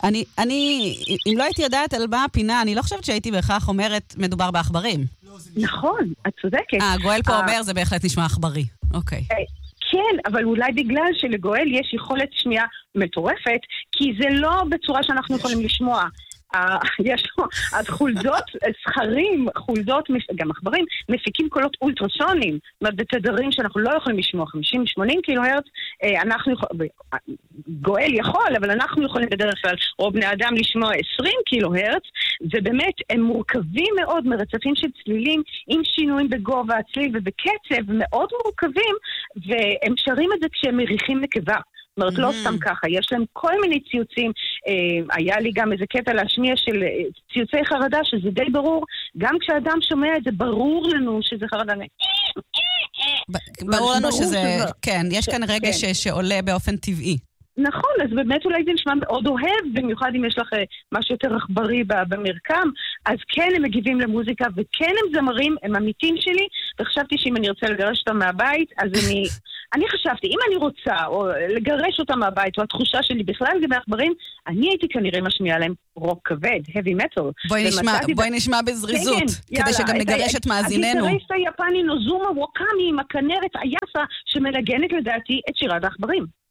אם לא הייתי יודעת על מה הפינה, אני לא חושבת שהייתי בהכרח אומרת מדובר באחברים. נכון, את צודקת. גואל פה אומר, זה בהחלט נשמע אחברי. אוקיי. כן, אבל אולי בגלל שלגואל יש יכולת שמיעה מטורפת, כי זה לא בצורה שאנחנו יכולים לשמוע. יש לו, אז חולדות, זכרים, חולדות, גם עכברים, מפיקים קולות אולטרסונים, זאת אומרת, בתדרים שאנחנו לא יכולים לשמוע 50-80 קילו-הרץ, גואל יכול, אבל אנחנו יכולים בדרך כלל, או בני אדם לשמוע 20 קילו-הרץ, ובאמת הם מורכבים מאוד מרצפים של צלילים, עם שינויים בגובה הצליל ובקצב, מאוד מורכבים, והם שרים את זה כשהם מריחים נקבה. זאת אומרת, לא סתם ככה, יש להם כל מיני ציוצים, היה לי גם איזה קטע להשמיע של ציוצי חרדה, שזה די ברור, גם כשאדם שומע את זה, ברור לנו שזה חרדה. ברור לנו שזה, כן, יש כאן רגש שעולה באופן טבעי. נכון, אז באמת אולי זה נשמע מאוד אוהב, במיוחד אם יש לך משהו יותר עכברי במרקם, אז כן הם מגיבים למוזיקה, וכן הם זמרים, הם עמיתים שלי, וחשבתי שאם אני רוצה לגרש אותם מהבית, אז אני חשבתי, אם אני רוצה או לגרש אותם מהבית, או התחושה שלי בכלל זה בעכברים, אני הייתי כנראה משמיעה להם רוק כבד, heavy metal. בואי נשמע בזריזות, כדי שגם נגרש את מאזיננו. הגיטריסט היפני נוזומה ווקאמי עם הכנרת היפה, שמנגנת לדעתי את שירת העכברים.